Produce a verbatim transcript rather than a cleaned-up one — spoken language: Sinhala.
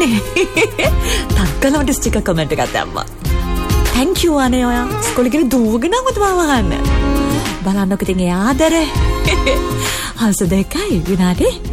නේ. තක්කලමට ස්ටිකර් කමෙන්ට් එකක් දැම්මා. thank you අනේ ඔයා. ඉස්කෝලේ ගිහින් දුවගෙන ආවද මාව අහන්න. බලන්නකො ඉතින් ඒ ආදරේ. හවස දෙකයි විනාඩි